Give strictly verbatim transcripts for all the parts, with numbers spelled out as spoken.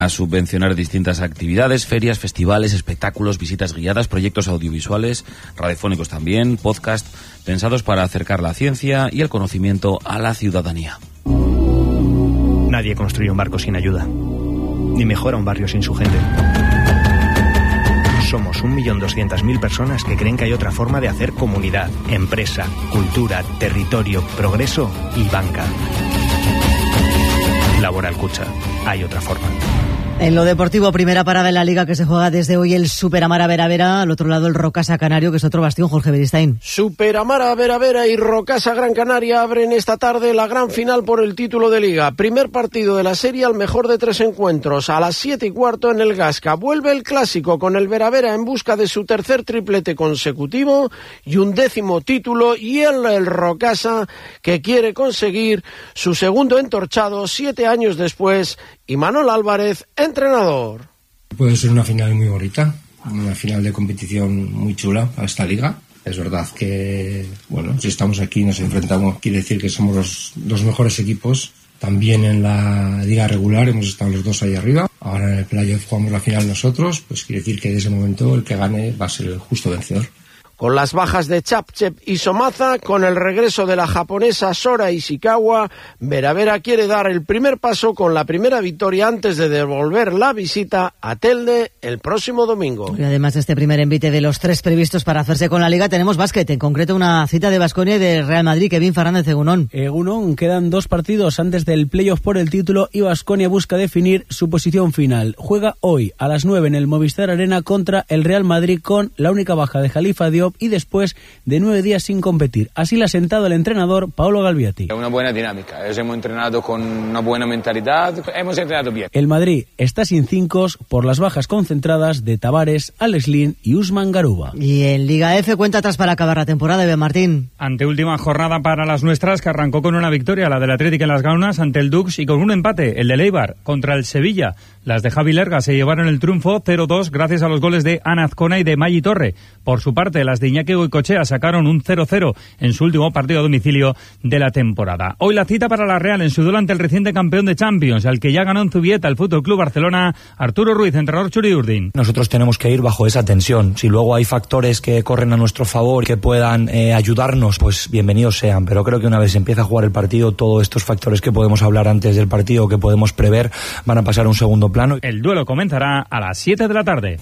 a subvencionar distintas actividades, ferias, festivales, espectáculos, visitas guiadas, proyectos audiovisuales, radiofónicos también, podcast, pensados para acercar la ciencia y el conocimiento a la ciudadanía. Nadie construye un barco sin ayuda, ni mejora un barrio sin su gente. Somos un millón doscientas mil personas que creen que hay otra forma de hacer comunidad, empresa, cultura, territorio, progreso y banca. Laboral Cucha, hay otra forma. En lo deportivo, primera parada en la Liga que se juega desde hoy el Superamara Vera Vera, al otro lado el Rocasa Canario, que es otro bastión, Jorge Beristain. Superamara Vera Vera y Rocasa Gran Canaria abren esta tarde la gran final por el título de Liga. Primer partido de la serie al mejor de tres encuentros, a las siete y cuarto en el Gasca. Vuelve el clásico con el Vera Vera en busca de su tercer triplete consecutivo y un décimo título, y el, el Rocasa que quiere conseguir su segundo entorchado siete años después. Y Manol Álvarez, entrenador. Puede ser una final muy bonita, una final de competición muy chula a esta liga. Es verdad que, bueno, si estamos aquí nos enfrentamos, quiere decir que somos los dos mejores equipos. También en la liga regular hemos estado los dos ahí arriba. Ahora en el playoff jugamos la final nosotros, pues quiere decir que de ese momento el que gane va a ser el justo vencedor. Con las bajas de Chapchep y Somaza, con el regreso de la japonesa Sora Ishikawa, Vera Vera quiere dar el primer paso con la primera victoria antes de devolver la visita a Telde el próximo domingo. Y además de este primer envite de los tres previstos para hacerse con la Liga, tenemos básquet, en concreto una cita de Baskonia y de Real Madrid. Kevin Fernández, Egunon. Egunon, quedan dos partidos antes del playoff por el título y Baskonia busca definir su posición final. Juega hoy a las nueve en el Movistar Arena contra el Real Madrid con la única baja de Khalifa Diop y después de nueve días sin competir. Así lo ha sentado el entrenador Paolo Galviati. Una buena dinámica, hemos entrenado con una buena mentalidad, hemos entrenado bien. El Madrid está sin cinco por las bajas concentradas de Tavares, Alex Lin y Usman Garuba. Y en Liga F, cuenta atrás para acabar la temporada, Ebe Martín. Anteúltima jornada para las nuestras, que arrancó con una victoria, la del Atlético en las Gaunas ante el Dux, y con un empate, el de Eibar contra el Sevilla. Las de Javi Lerga se llevaron el triunfo cero dos gracias a los goles de Ana Azcona y de Maggi Torre. Por su parte, las de Iñaki Goicoechea sacaron un cero cero en su último partido a domicilio de la temporada. Hoy la cita para la Real en su duelo ante el reciente campeón de Champions, al que ya ganó en Zubieta el Fútbol Club Barcelona, Arturo Ruiz, entrenador Churiurdin. Nosotros tenemos que ir bajo esa tensión. Si luego hay factores que corren a nuestro favor, que puedan eh, ayudarnos, pues bienvenidos sean. Pero creo que una vez empieza a jugar el partido, todos estos factores que podemos hablar antes del partido, que podemos prever, van a pasar a un segundo plano. El duelo comenzará a las siete de la tarde.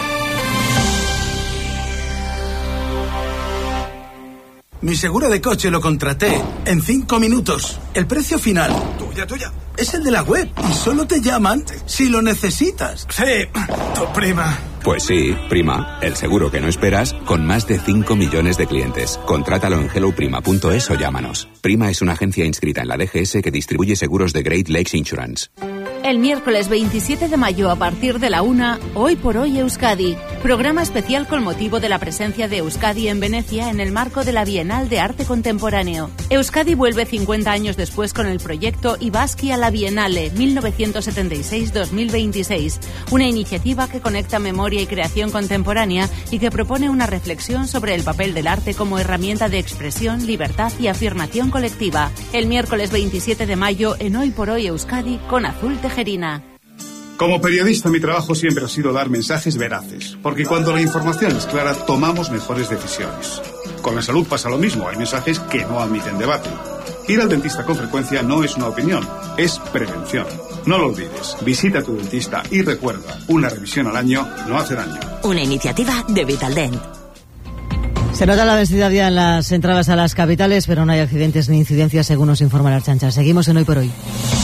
Mi seguro de coche lo contraté en cinco minutos. El precio final, tuya, tuya, es el de la web y solo te llaman si lo necesitas. Sí, tu prima. Pues sí, Prima, el seguro que no esperas, con más de cinco millones de clientes. Contrátalo en hello prima punto es o llámanos. Prima es una agencia inscrita en la D G S que distribuye seguros de Great Lakes Insurance. El miércoles veintisiete de mayo a partir de la una, Hoy por Hoy Euskadi. Programa especial con motivo de la presencia de Euskadi en Venecia en el marco de la Bienal de Arte Contemporáneo. Euskadi vuelve cincuenta años después con el proyecto Ibaski a la Bienale mil novecientos setenta y seis a dos mil veintiséis, una iniciativa que conecta memoria y creación contemporánea y que propone una reflexión sobre el papel del arte como herramienta de expresión, libertad y afirmación colectiva. El miércoles veintisiete de mayo en Hoy por Hoy Euskadi con Azul Tejerina. Como periodista, mi trabajo siempre ha sido dar mensajes veraces, porque cuando la información es clara, tomamos mejores decisiones. Con la salud pasa lo mismo, hay mensajes que no admiten debate. Ir al dentista con frecuencia no es una opinión, es prevención. No lo olvides, visita a tu dentista y recuerda, una revisión al año no hace daño. Una iniciativa de Vitaldent. Se nota la densidad ya en las entradas a las capitales, pero no hay accidentes ni incidencias, según nos informa la Ertzaintza. Seguimos en Hoy por Hoy.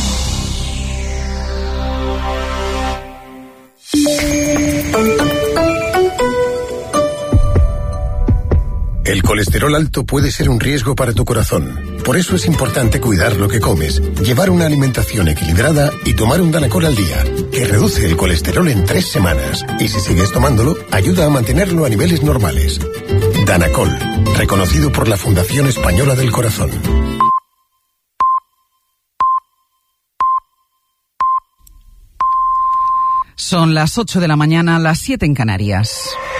El colesterol alto puede ser un riesgo para tu corazón. Por eso es importante cuidar lo que comes, llevar una alimentación equilibrada y tomar un Danacol al día, que reduce el colesterol en tres semanas. Y si sigues tomándolo, ayuda a mantenerlo a niveles normales. Danacol, reconocido por la Fundación Española del Corazón. Son las ocho de la mañana, las siete en Canarias.